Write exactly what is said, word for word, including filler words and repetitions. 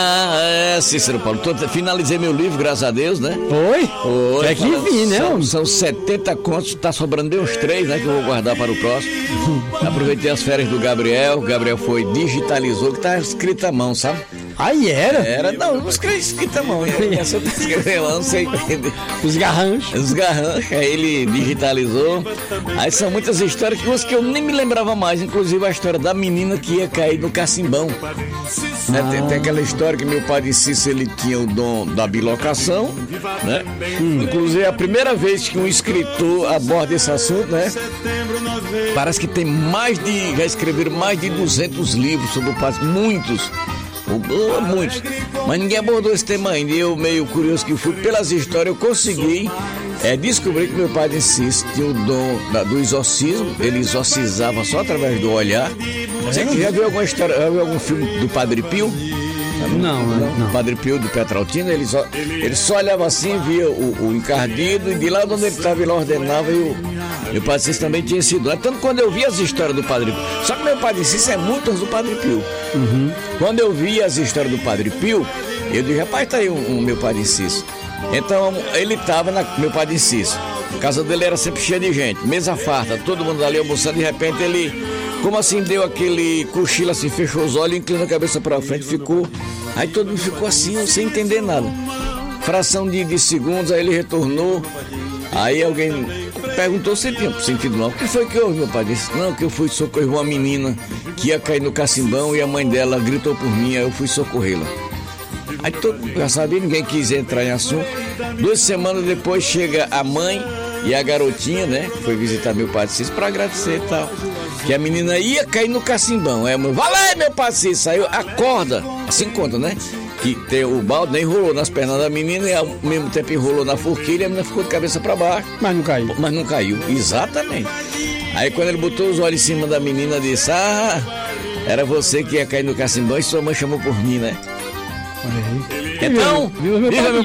Ah, é, Cícero Paulo, tô, finalizei meu livro, graças a Deus, né? Oi? Oi. É que vi, né? São, são setenta contos, tá sobrando de uns três, né? Que eu vou guardar para o próximo. Aproveitei as férias do Gabriel, o Gabriel foi, digitalizou, que tá escrito à mão, sabe? Aí era? Era, não, não escrevi escrito à mão, né? Só escrever à mão, não sei entender. Os garranchos. Os garranchos, aí ele digitalizou. Aí são muitas histórias, que umas que eu nem me lembrava mais, inclusive a história da menina que ia cair no cacimbão. Né? Ah. Tem, tem aquela história que meu pai de Cícero, ele tinha o dom da bilocação, né? Hum. Inclusive a primeira vez que um escritor aborda esse assunto, né? Parece que tem mais de, já escreveram mais de duzentos livros sobre o pai, muitos. Muitos, mas ninguém abordou esse tema ainda. E eu, meio curioso que fui pelas histórias, eu consegui é, descobrir que meu pai de Cícero tinha o dom da, do exorcismo. Ele exorcizava só através do olhar. Você já viu alguma história, já viu algum filme do Padre Pio? Não, não, não. Padre Pio do Petraltina, ele só, ele só olhava assim, via o, o encardido, e de lá onde ele estava, ele ordenava, e o, e o Padre Cícero também tinha sido lá. Tanto quando eu vi as histórias do Padre Pio, só que meu Padre Cícero é muito do Padre Pio. Uhum. Quando eu vi as histórias do Padre Pio, eu disse, rapaz, tá aí o um, um, meu Padre Cícero. Então, ele estava na meu Padre Cícero. A casa dele era sempre cheia de gente, mesa farta, todo mundo ali almoçando, de repente ele, como assim, deu aquele cochilo assim, fechou os olhos, inclinou a cabeça para frente, ficou. Aí todo mundo ficou assim, sem entender nada. Fração de, de segundos, aí ele retornou. Aí alguém perguntou se tinha sentido mal. O que foi que houve, meu pai? Disse, não, que eu fui socorrer uma menina que ia cair no cacimbão e a mãe dela gritou por mim, aí eu fui socorrê-la. Aí todo mundo já sabia, ninguém quis entrar em assunto. Duas semanas depois chega a mãe e a garotinha, né, que foi visitar meu pai Cícero para agradecer e tal. Que a menina ia cair no cacimbão. Aí a mãe, vai lá, meu pai Cícero, saiu, acorda. Assim conta, né? Que tem o balde, né, enrolou nas pernas da menina e ao mesmo tempo enrolou na forquilha e a menina ficou de cabeça para baixo. Mas não caiu. Mas não caiu, exatamente. Aí quando ele botou os olhos em cima da menina, disse, ah, era você que ia cair no cacimbão e sua mãe chamou por mim, né? Olha aí. Então, viva meu viva meu